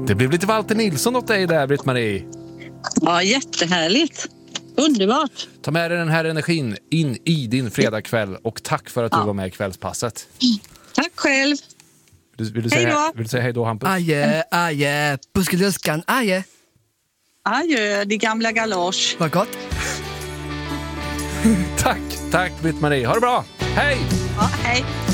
Det blev lite Walter Nilsson åt dig där, Britt-Marie. Ja, jättehärligt. Underbart. Ta med dig den här energin in i din fredagkväll och tack för att du var med i kvällspasset. Tack själv. Vill du säga hej då, Hampus? Adjö, buskeluskan, adjö. Adjö, de gamla galosch. Vad gott. Tack Britt-Marie. Ha det bra. Hej! Ja, hej.